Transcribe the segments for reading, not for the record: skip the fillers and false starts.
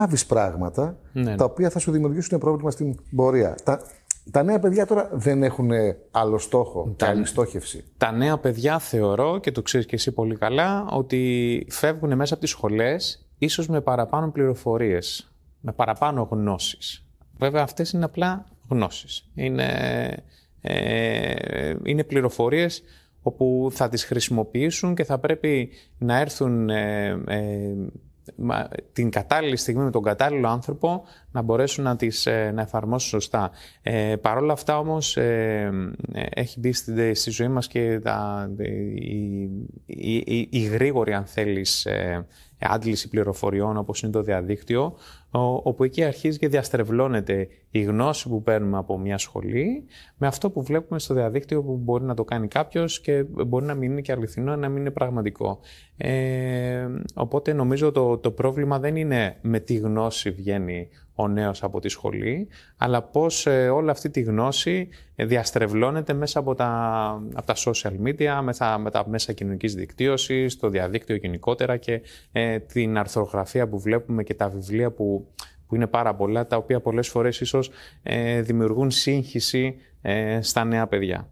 πράγματα Ναι. τα οποία θα σου δημιουργήσουν πρόβλημα στην πορεία. Τα νέα παιδιά τώρα δεν έχουν άλλο στόχο και άλλη στόχευση. Τα νέα παιδιά θεωρώ, και το ξέρεις και εσύ πολύ καλά, ότι φεύγουν μέσα από τις σχολές ίσως με παραπάνω πληροφορίες, με παραπάνω γνώσεις. Βέβαια αυτές είναι απλά γνώσεις. Είναι πληροφορίες όπου θα τις χρησιμοποιήσουν και θα πρέπει να έρθουν την κατάλληλη στιγμή με τον κατάλληλο άνθρωπο να μπορέσουν να εφαρμόσουν σωστά. Παρ' όλα αυτά όμως έχει μπει στη ζωή μας και η γρήγορη, αν θέλεις, άντληση πληροφοριών όπως είναι το διαδίκτυο, όπου εκεί αρχίζει και διαστρεβλώνεται η γνώση που παίρνουμε από μια σχολή με αυτό που βλέπουμε στο διαδίκτυο, που μπορεί να το κάνει κάποιος και μπορεί να μην είναι και αληθινό, να μην είναι πραγματικό. Οπότε νομίζω το πρόβλημα δεν είναι με τι γνώση βγαίνει ο νέος από τη σχολή, αλλά πώς όλη αυτή τη γνώση διαστρεβλώνεται μέσα από τα social media, με τα μέσα κοινωνικής δικτύωσης, το διαδίκτυο γενικότερα και την αρθρογραφία που βλέπουμε και τα βιβλία που είναι πάρα πολλά, τα οποία πολλές φορές ίσως δημιουργούν σύγχυση στα νέα παιδιά.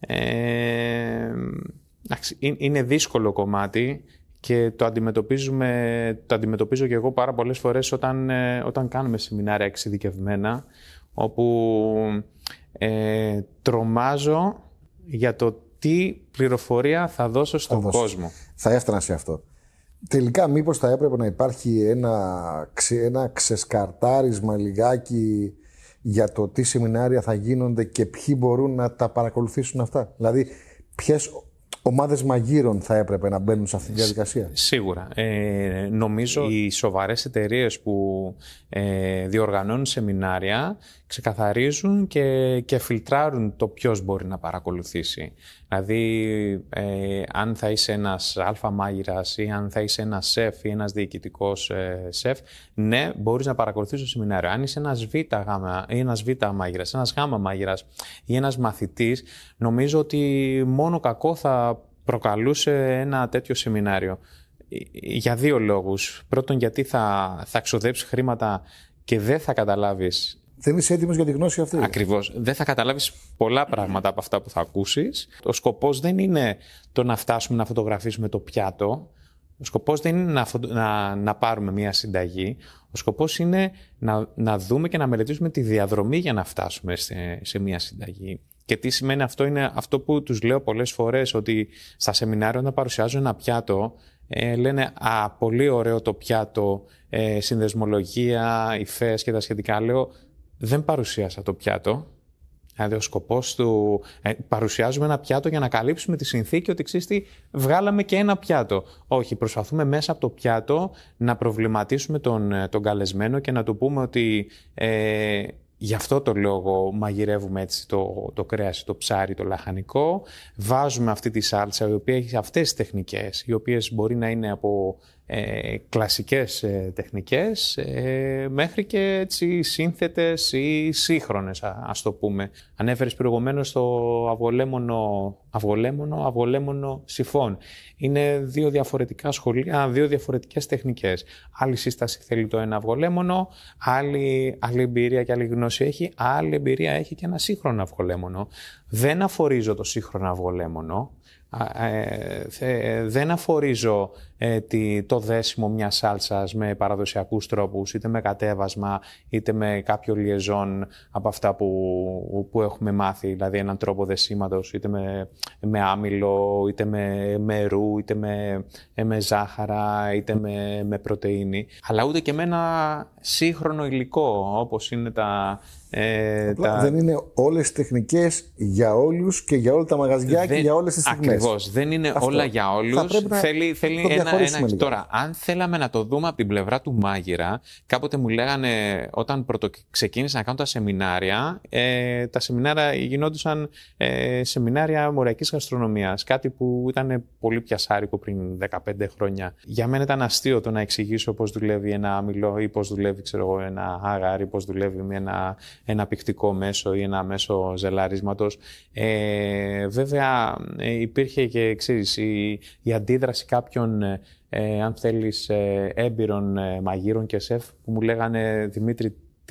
Είναι δύσκολο κομμάτι και το αντιμετωπίζω και εγώ πάρα πολλές φορές όταν κάνουμε σεμινάρια εξειδικευμένα, όπου τρομάζω για το τι πληροφορία θα δώσω στον κόσμο. Θα έφτανα σε αυτό. Τελικά μήπως θα έπρεπε να υπάρχει ένα ξεσκαρτάρισμα λιγάκι για το τι σεμινάρια θα γίνονται και ποιοι μπορούν να τα παρακολουθήσουν αυτά. Δηλαδή, ποιες ομάδες μαγείρων θα έπρεπε να μπαίνουν σε αυτή τη διαδικασία. Σίγουρα. Νομίζω οι σοβαρές εταιρείες που διοργανώνουν σεμινάρια ξεκαθαρίζουν και φιλτράρουν το ποιος μπορεί να παρακολουθήσει. Δηλαδή, αν θα είσαι ένας αλφα μάγειρας ή αν θα είσαι ένας σεφ ή ένας διοικητικός σεφ, ναι, μπορείς να παρακολουθήσεις το σεμινάριο. Αν είσαι ένας β' γάμα ή ένας β' μάγειρας, ένας γάμα μάγειρας ή ένας μαθητής, νομίζω ότι μόνο κακό θα προκαλούσε ένα τέτοιο σεμινάριο. Για δύο λόγους. Πρώτον, γιατί θα ξοδέψεις χρήματα και δεν θα καταλάβεις. Δεν είσαι έτοιμος για τη γνώση αυτή. Ακριβώς. Δεν θα καταλάβεις πολλά πράγματα από αυτά που θα ακούσεις. Ο σκοπός δεν είναι το να φτάσουμε να φωτογραφίσουμε το πιάτο. Ο σκοπός δεν είναι να πάρουμε μια συνταγή. Ο σκοπός είναι να δούμε και να μελετήσουμε τη διαδρομή για να φτάσουμε σε μια συνταγή. Και τι σημαίνει αυτό? Είναι αυτό που τους λέω πολλές φορές, ότι στα σεμινάρια όταν παρουσιάζουν ένα πιάτο, λένε πολύ ωραίο το πιάτο, συνδεσμολογία, υφές και τα σχετικά. Λέω, δεν παρουσίασα το πιάτο. Δηλαδή ο σκοπός του... παρουσιάζουμε ένα πιάτο για να καλύψουμε τη συνθήκη ότι ξέρεις τι, βγάλαμε και ένα πιάτο. Όχι, προσπαθούμε μέσα από το πιάτο να προβληματίσουμε τον καλεσμένο και να του πούμε ότι γι' αυτό το λόγο μαγειρεύουμε έτσι το κρέας, το ψάρι, το λαχανικό. Βάζουμε αυτή τη σάλτσα, η οποία έχει αυτές τις τεχνικές, οι οποίες μπορεί να είναι από κλασικές τεχνικές μέχρι και έτσι σύνθετες ή σύγχρονες, ας το πούμε. Ανέφερες προηγουμένως το αυγολέμονο σιφόν. Είναι δύο διαφορετικά σχολεία, δύο διαφορετικές τεχνικές. Άλλη σύσταση θέλει το ένα αυγολέμονο, άλλη εμπειρία και άλλη γνώση έχει, άλλη εμπειρία έχει και ένα σύγχρονο αυγολέμονο. Δεν αφορίζω το σύγχρονο αυγολέμονο. Δεν αφορίζω το δέσιμο μιας σάλτσας με παραδοσιακούς τρόπους, είτε με κατέβασμα, είτε με κάποιο λιεζόν από αυτά που έχουμε μάθει, δηλαδή έναν τρόπο δεσίματος, είτε με άμυλο, είτε με μερού, είτε με ζάχαρα, είτε με πρωτεΐνη, αλλά ούτε και με ένα σύγχρονο υλικό, όπως είναι δεν είναι όλες τις τεχνικές για όλους και για όλα τα μαγαζιά και για όλες τις στιγμές. Ακριβώς. Δεν είναι όλα για όλους. Θέλει ένα. Τώρα, αν θέλαμε να το δούμε από την πλευρά του μάγειρα, κάποτε μου λέγανε, όταν ξεκίνησα να κάνω τα σεμινάρια γινόντουσαν σεμινάρια μοριακής γαστρονομίας. Κάτι που ήταν πολύ πιασάρικο πριν 15 χρόνια. Για μένα ήταν αστείο το να εξηγήσω πώς δουλεύει ένα άμυλο ή πώς δουλεύει ένα άγαρι, πώς δουλεύει ένα πικτικό μέσο ή ένα μέσο ζελαρίσματος. Βέβαια, υπήρχε και, ξέρεις, η αντίδραση κάποιων, αν θέλεις, έμπειρων μαγείρων και σεφ που μου λέγανε «Δημήτρη,